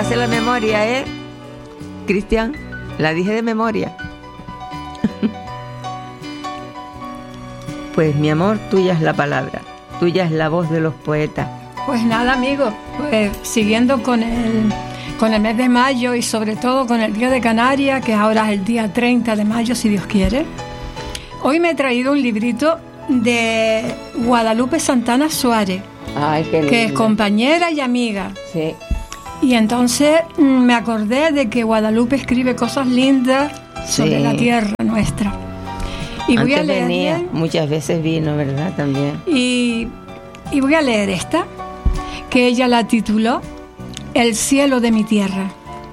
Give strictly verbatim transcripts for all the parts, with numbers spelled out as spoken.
hace la memoria, ¿eh? Cristian, la dije de memoria. Pues mi amor, tuya es la palabra, tuya es la voz de los poetas. Pues nada, amigos, pues siguiendo con el, con el mes de mayo y sobre todo con el Día de Canarias, que ahora es el día treinta de mayo, si Dios quiere. Hoy me he traído un librito de Guadalupe Santana Suárez. Ay, qué lindo. Que es compañera y amiga. Sí. Y entonces me acordé de que Guadalupe escribe cosas lindas sobre Sí. la tierra nuestra. Y voy Antes a leer venía, muchas veces vino, ¿verdad? También. y, y voy a leer esta, que ella la tituló El cielo de mi tierra.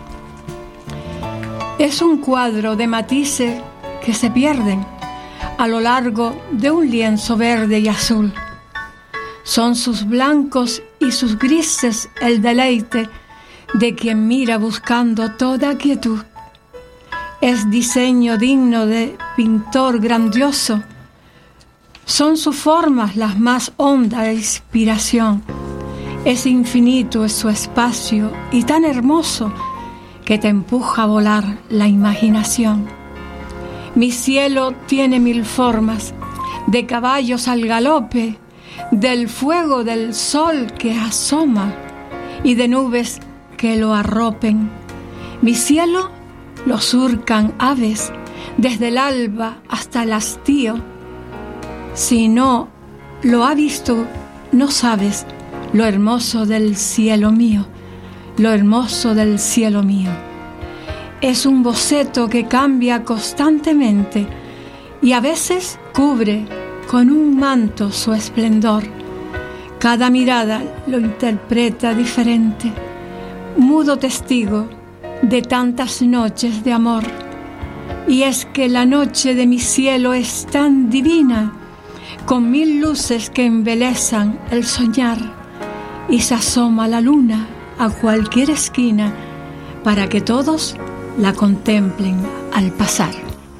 Es un cuadro de matices que se pierden a lo largo de un lienzo verde y azul. Son sus blancos y sus grises el deleite de quien mira buscando toda quietud. Es diseño digno de pintor grandioso. Son sus formas las más honda inspiración. Es infinito es su espacio y tan hermoso que te empuja a volar la imaginación. Mi cielo tiene mil formas, de caballos al galope, del fuego del sol que asoma y de nubes que lo arropen. Mi cielo lo surcan aves desde el alba hasta el hastío. Si no lo ha visto, no sabes lo hermoso del cielo mío, lo hermoso del cielo mío. Es un boceto que cambia constantemente y a veces cubre con un manto su esplendor. Cada mirada lo interpreta diferente, mudo testigo de tantas noches de amor. Y es que la noche de mi cielo es tan divina, con mil luces que embelezan el soñar, y se asoma la luna a cualquier esquina para que todos la contemplen al pasar.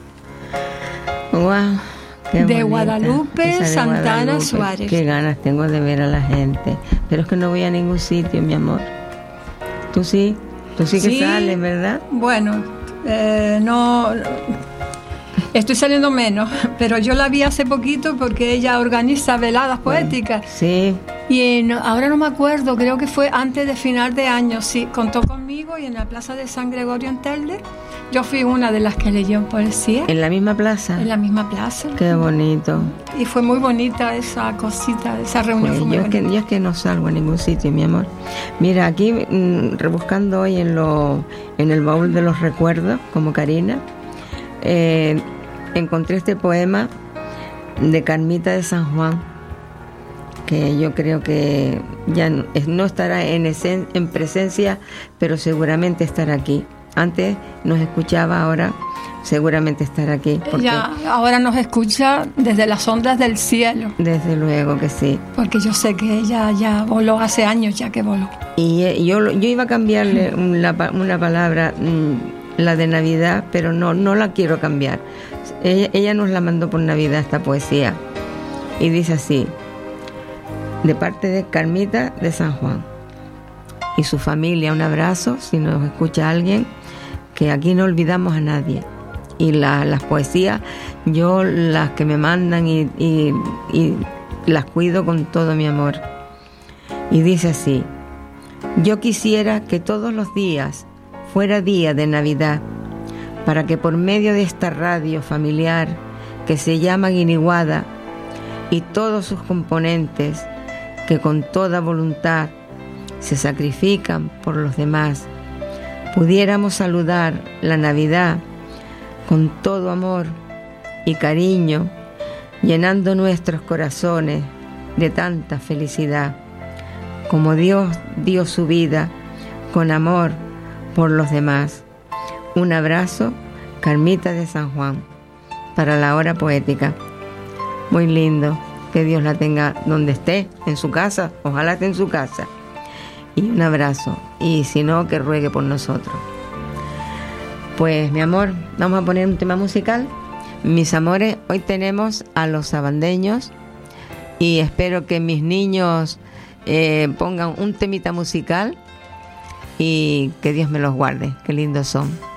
Wow. Qué de bonita, Guadalupe esa de Santana Guadalupe. Suárez. Qué ganas tengo de ver a la gente. Pero es que no voy a ningún sitio, mi amor. Tú sí, tú sí que Sí. sales, ¿verdad? Bueno, eh, no, estoy saliendo menos, pero yo la vi hace poquito porque ella organiza veladas poéticas. Sí. Y no, ahora no me acuerdo, creo que fue antes de final de año, sí, contó conmigo y en la Plaza de San Gregorio en Telde, yo fui una de las que leyó poesía. ¿En la misma plaza? En la misma plaza. Qué bonito. Y fue muy bonita esa cosita, esa reunión. Pues fue muy yo, es que, bonita. yo es que no salgo a ningún sitio, mi amor. Mira, aquí mm, rebuscando hoy en, lo, en el baúl de los recuerdos, como Karina, eh, encontré este poema de Carmita de San Juan, que yo creo que ya no, no estará en, esen, en presencia, pero seguramente estará aquí. Antes nos escuchaba, ahora seguramente estará aquí. Porque, Ella ahora nos escucha desde las ondas del cielo. Desde luego que sí. Porque yo sé que ella ya voló hace años, ya que voló. Y eh, yo, yo iba a cambiarle una, una palabra, mmm, la de Navidad, pero no, no la quiero cambiar. Ella, ella nos la mandó por Navidad, esta poesía. Y dice así: de parte de Carmita de San Juan y su familia, un abrazo, si nos escucha alguien, que aquí no olvidamos a nadie. Y la, las poesías, yo las que me mandan y, y, y las cuido con todo mi amor. Y dice así: yo quisiera que todos los días fuera día de Navidad, para que por medio de esta radio familiar que se llama Guiniguada y todos sus componentes que con toda voluntad se sacrifican por los demás, pudiéramos saludar la Navidad con todo amor y cariño, llenando nuestros corazones de tanta felicidad, como Dios dio su vida con amor por los demás. Un abrazo, Carmita de San Juan, para la hora poética. Muy lindo, que Dios la tenga donde esté, en su casa, ojalá esté en su casa. Y un abrazo, y si no, que ruegue por nosotros. Pues mi amor, vamos a poner un tema musical. Mis amores, hoy tenemos a los sabandeños y espero que mis niños eh, pongan un temita musical y que Dios me los guarde. Qué lindos son.